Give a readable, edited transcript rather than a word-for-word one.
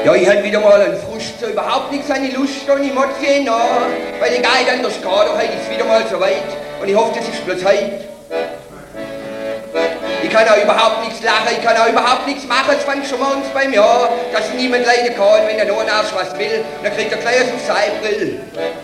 Ja, ich hatte wieder mal einen Frust, so überhaupt nichts an die Lust und ich mag sie nach. Weil ich gehe dann durchs Kader, heute ist wieder mal so weit und ich hoffe, das ist bloß heute. Ich kann auch überhaupt nichts lachen, ich kann auch überhaupt nichts machen, es fängt schon morgens beim Jahr, dass niemand leiden kann, wenn der Lohn erst was will, dann kriegt er gleich auf seine Brille.